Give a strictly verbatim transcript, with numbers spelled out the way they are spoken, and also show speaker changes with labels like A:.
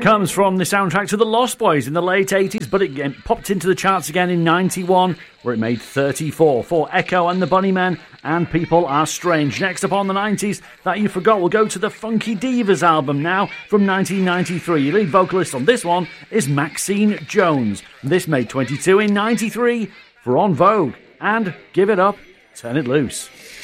A: comes from the soundtrack to The Lost Boys in the late eighties, but it popped into the charts again in ninety-one, where it made thirty-four for Echo and the Bunnymen and People Are Strange. Next up on the nineties, That You Forgot, will go to the Funky Divas album now from nineteen ninety-three. Lead vocalist on this one is Maxine Jones. This made twenty-two in ninety-three for En Vogue and Give It Up, Turn It Loose.